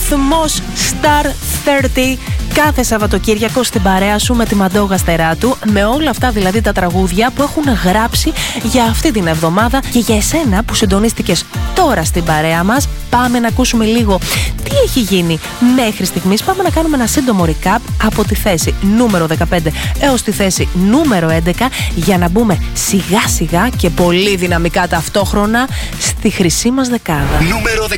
ρυθμός Star 30 κάθε Σαββατοκύριακο στην παρέα σου με τη Μαντό Γαστεράτου, με όλα αυτά δηλαδή τα τραγούδια που έχουν γράψει για αυτή την εβδομάδα και για εσένα που συντονίστηκες τώρα στην παρέα μας. Πάμε να ακούσουμε λίγο τι έχει γίνει μέχρι στιγμής. Πάμε να κάνουμε ένα σύντομο recap από τη θέση νούμερο 15 έως τη θέση νούμερο 11 για να μπούμε σιγά σιγά και πολύ δυναμικά ταυτόχρονα στη χρυσή μας δεκάδα. Νούμερο 15.